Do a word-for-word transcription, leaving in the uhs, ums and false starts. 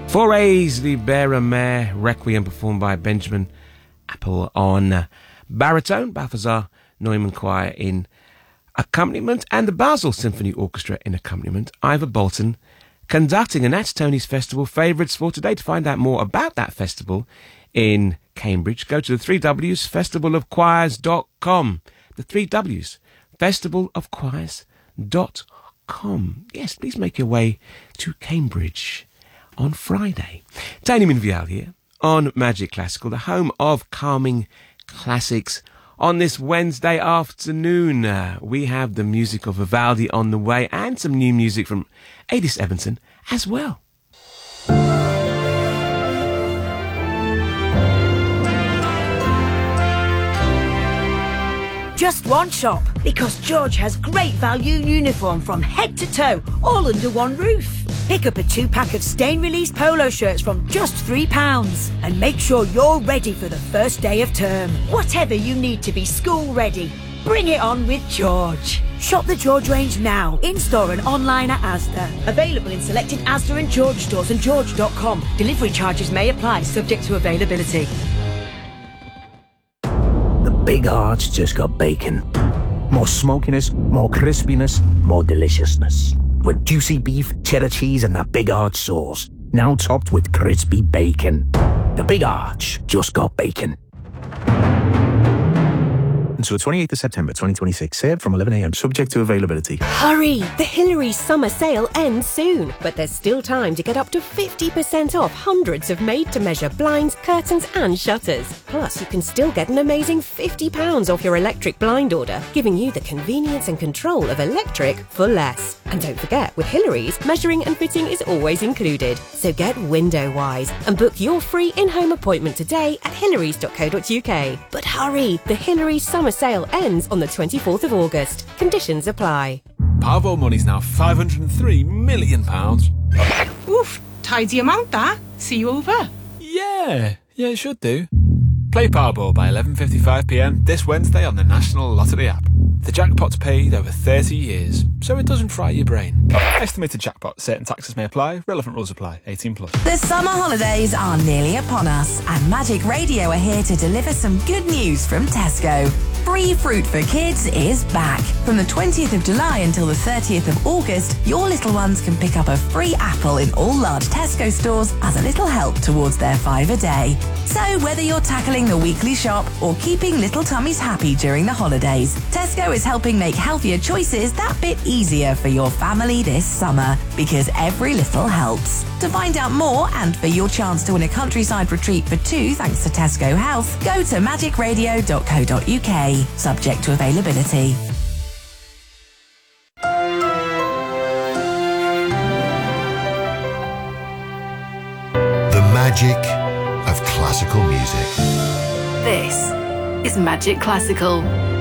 For Aisley Bear Requiem, performed by Benjamin Apple on baritone, Balthazar Neumann Choir in accompaniment, and the Basel Symphony Orchestra in accompaniment. Ivor Bolton conducting, and that's Tony's Festival favourites for today. To find out more about that festival in Cambridge, go to the three W's, festival of choirs dot com. The three W's, festival of choirs dot com. Yes, please make your way to Cambridge on Friday. Tony Minvial here on Magic Classical, the home of calming classics. On this Wednesday afternoon, uh, we have the music of Vivaldi on the way, and some new music from Adis Evenson as well. Just one shop, because George has great value uniform from head to toe, all under one roof. Pick up a two-pack of stain-release polo shirts from just three pounds and make sure you're ready for the first day of term. Whatever you need to be school-ready, bring it on with George. Shop the George range now, in-store and online at Asda. Available in selected Asda and George stores and george dot com. Delivery charges may apply, subject to availability. Big Arch just got bacon. More smokiness, more crispiness, more deliciousness. With juicy beef, cheddar cheese and that Big Arch sauce. Now topped with crispy bacon. The Big Arch just got bacon. Until the twenty-eighth of September twenty twenty-six, served from eleven a m, subject to availability. Hurry! The Hillary summer sale ends soon, but there's still time to get up to fifty percent off hundreds of made-to-measure blinds, curtains and shutters. Plus, you can still get an amazing fifty pounds off your electric blind order, giving you the convenience and control of electric for less. And don't forget, with Hillary's, measuring and fitting is always included. So get window-wise and book your free in-home appointment today at hillarys dot co dot U K. But hurry! The Hillary summer sale ends on the twenty-fourth of August. Conditions apply. Powerball money's now five hundred and three million pounds. Oof, tidy amount that. See you over. Yeah, yeah, it should do. Play Powerball by eleven fifty-five p m this Wednesday on the National Lottery app. The jackpot's paid over thirty years, so it doesn't fry your brain. Estimated jackpot. Certain taxes may apply. Relevant rules apply. eighteen plus. The summer holidays are nearly upon us, and Magic Radio are here to deliver some good news from Tesco. Free Fruit for Kids is back. From the twentieth of July until the thirtieth of August, your little ones can pick up a free apple in all large Tesco stores as a little help towards their five a day. So whether you're tackling the weekly shop or keeping little tummies happy during the holidays, Tesco is helping make healthier choices that bit easier for your family this summer, because every little helps. To find out more and for your chance to win a countryside retreat for two thanks to Tesco Health, go to magic radio dot co dot U K. Subject to availability. The magic of classical music. This is Magic Classical.